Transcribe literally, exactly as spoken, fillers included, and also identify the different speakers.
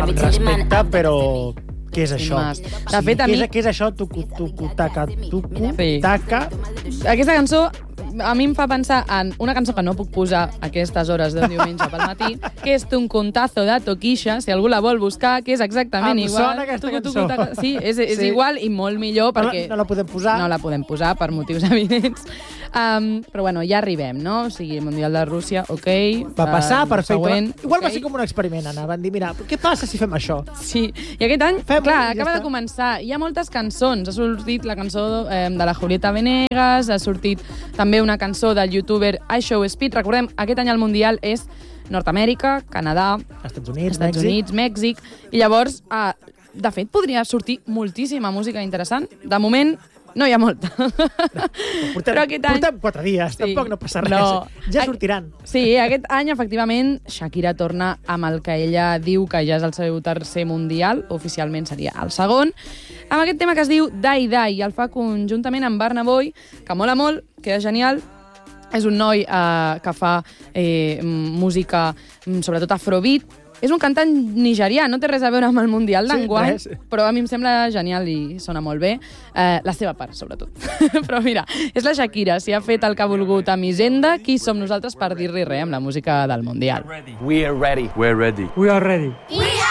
Speaker 1: amb respecte, però què és això?
Speaker 2: De fet, a mi...
Speaker 1: Què és això? Tucu, tucu, taca, tucu, taca...
Speaker 2: Aquesta cançó a mi em fa pensar en una cançó que no puc posar a aquestes hores d'un diumenge pel matí, que és Un contazo de Toquisha, si algú la vol buscar, que és exactament
Speaker 1: em
Speaker 2: igual.
Speaker 1: Em sona aquesta
Speaker 2: tucu,
Speaker 1: cançó.
Speaker 2: Tucu, taca... Sí, és, és sí. igual i molt millor perquè...
Speaker 1: No, no la podem posar.
Speaker 2: No la podem posar per motius evidents. Um, però bueno, ja arribem, no? O sigui, el Mundial de Rússia, ok.
Speaker 1: Va passar, uh, perfecte.
Speaker 2: Següent,
Speaker 1: Igual
Speaker 2: okay.
Speaker 1: va ser com un experiment, Anna. Van dir, mira, què passa si fem això?
Speaker 2: Sí, i aquest any,
Speaker 1: fem
Speaker 2: clar,
Speaker 1: ja
Speaker 2: acaba
Speaker 1: està.
Speaker 2: de començar. Hi ha moltes cançons. Ha sortit la cançó eh, de la Julieta Venegas, ha sortit també una cançó del youtuber iShowSpeed. Recordem, aquest any el Mundial és Nord-Amèrica, Canadà,
Speaker 1: Estats Units,
Speaker 2: Estats
Speaker 1: Mèxic.
Speaker 2: Units, Mèxic. I llavors, eh, de fet, podria sortir moltíssima música interessant. De moment, no hi ha molta.
Speaker 1: Portem,
Speaker 2: Però aquest any...
Speaker 1: portem quatre dies, sí. Tampoc no passa res.
Speaker 2: No.
Speaker 1: Ja sortiran.
Speaker 2: Sí, aquest any, efectivament, Shakira torna amb el que ella diu que ja és el seu tercer mundial, oficialment seria el segon, amb aquest tema que es diu Dai Dai, i el fa conjuntament amb Burna Boy, que mola molt, queda genial. És un noi eh, que fa eh, música, sobretot afrobeat. És un cantant nigerià, no té res a veure amb el Mundial d'enguany, sí, però a mi em sembla genial i sona molt bé. Eh, la seva part, sobretot. Però mira, és la Shakira, si ha fet el que ha volgut amb Hisenda, qui som nosaltres per dir-li res amb la música del Mundial?
Speaker 3: We are ready. We're ready.
Speaker 1: We are ready.
Speaker 4: We are